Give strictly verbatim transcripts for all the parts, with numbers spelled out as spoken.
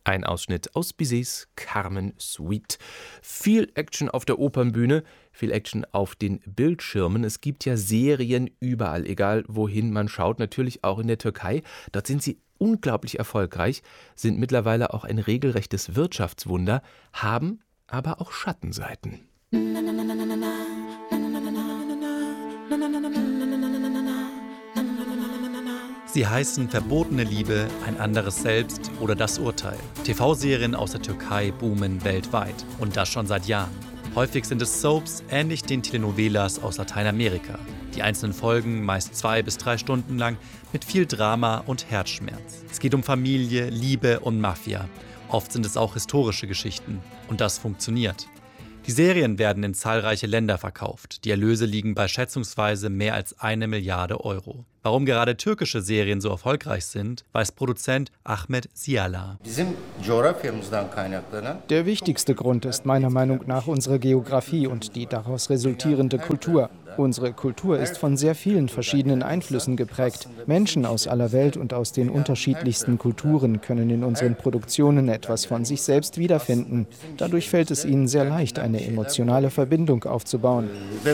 Ein Ausschnitt aus Bizets Carmen Suite. Viel Action auf der Opernbühne, viel Action auf den Bildschirmen. Es gibt ja Serien überall, egal wohin man schaut, natürlich auch in der Türkei. Dort sind sie unglaublich erfolgreich, sind mittlerweile auch ein regelrechtes Wirtschaftswunder, haben aber auch Schattenseiten. Sie heißen Verbotene Liebe, Ein anderes Selbst oder Das Urteil. T V-Serien aus der Türkei boomen weltweit. Und das schon seit Jahren. Häufig sind es Soaps, ähnlich den Telenovelas aus Lateinamerika. Die einzelnen Folgen meist zwei bis drei Stunden lang mit viel Drama und Herzschmerz. Es geht um Familie, Liebe und Mafia. Oft sind es auch historische Geschichten. Und das funktioniert. Die Serien werden in zahlreiche Länder verkauft. Die Erlöse liegen bei schätzungsweise mehr als eine Milliarde Euro. Warum gerade türkische Serien so erfolgreich sind, weiß Produzent Ahmet Ziala. Der wichtigste Grund ist meiner Meinung nach unsere Geografie und die daraus resultierende Kultur. Unsere Kultur ist von sehr vielen verschiedenen Einflüssen geprägt. Menschen aus aller Welt und aus den unterschiedlichsten Kulturen können in unseren Produktionen etwas von sich selbst wiederfinden. Dadurch fällt es ihnen sehr leicht, eine emotionale Verbindung aufzubauen.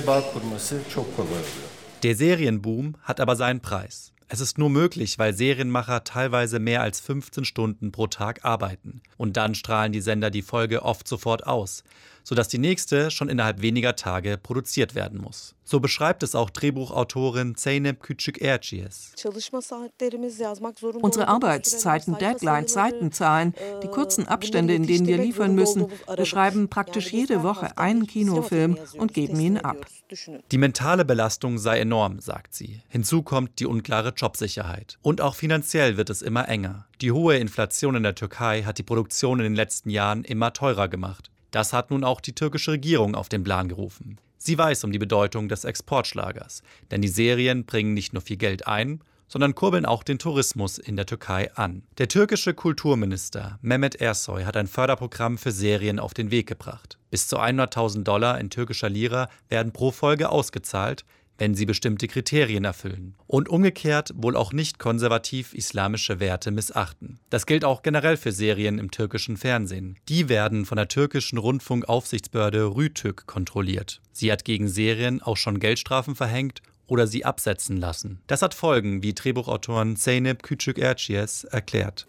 Der Serienboom hat aber seinen Preis. Es ist nur möglich, weil Serienmacher teilweise mehr als fünfzehn Stunden pro Tag arbeiten. Und dann strahlen die Sender die Folge oft sofort aus, sodass die nächste schon innerhalb weniger Tage produziert werden muss. So beschreibt es auch Drehbuchautorin Zeynep Küçükerciye. Unsere Arbeitszeiten, Deadlines, Seitenzahlen, die kurzen Abstände, in denen wir liefern müssen, wir schreiben praktisch jede Woche einen Kinofilm und geben ihn ab. Die mentale Belastung sei enorm, sagt sie. Hinzu kommt die unklare Jobsicherheit. Und auch finanziell wird es immer enger. Die hohe Inflation in der Türkei hat die Produktion in den letzten Jahren immer teurer gemacht. Das hat nun auch die türkische Regierung auf den Plan gerufen. Sie weiß um die Bedeutung des Exportschlagers, denn die Serien bringen nicht nur viel Geld ein, sondern kurbeln auch den Tourismus in der Türkei an. Der türkische Kulturminister Mehmet Ersoy hat ein Förderprogramm für Serien auf den Weg gebracht. Bis zu hunderttausend Dollar in türkischer Lira werden pro Folge ausgezahlt, wenn sie bestimmte Kriterien erfüllen. Und umgekehrt wohl auch nicht konservativ-islamische Werte missachten. Das gilt auch generell für Serien im türkischen Fernsehen. Die werden von der türkischen Rundfunkaufsichtsbehörde Rütük kontrolliert. Sie hat gegen Serien auch schon Geldstrafen verhängt oder sie absetzen lassen. Das hat Folgen, wie Drehbuchautorin Zeynep Küçükerciye erklärt.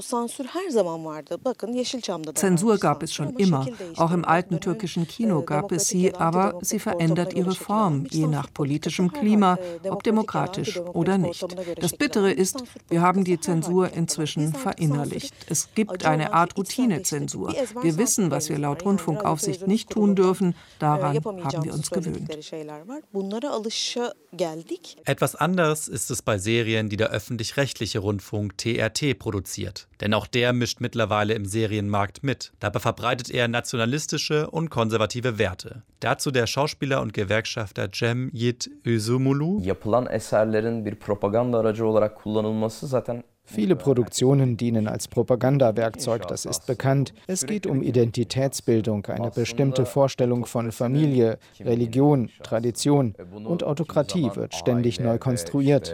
Zensur gab es schon immer. Auch im alten türkischen Kino gab es sie, aber sie verändert ihre Form, je nach politischem Klima, ob demokratisch oder nicht. Das Bittere ist, wir haben die Zensur inzwischen verinnerlicht. Es gibt eine Art Routinezensur. Wir wissen, was wir laut Rundfunkaufsicht nicht tun dürfen. Daran haben wir uns gewöhnt. Etwas anderes ist es bei Serien, die der öffentlich-rechtliche Rundfunk T R T produziert. Denn auch der mischt mittlerweile im Serienmarkt mit. Dabei verbreitet er nationalistische und konservative Werte. Dazu der Schauspieler und Gewerkschafter Cem Yiğit Özumulu. Yapılan eserlerin bir propaganda aracı olarak kullanılması zaten. Viele Produktionen dienen als Propagandawerkzeug, das ist bekannt. Es geht um Identitätsbildung, eine bestimmte Vorstellung von Familie, Religion, Tradition und Autokratie wird ständig neu konstruiert.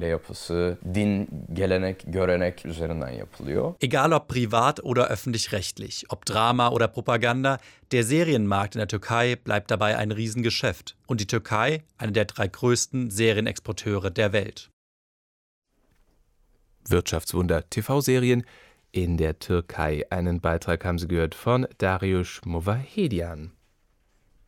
Egal ob privat oder öffentlich-rechtlich, ob Drama oder Propaganda, der Serienmarkt in der Türkei bleibt dabei ein Riesengeschäft. Und die Türkei, eine der drei größten Serienexporteure der Welt. Wirtschaftswunder T V-Serien in der Türkei. Einen Beitrag haben Sie gehört von Dariusz Movahedian.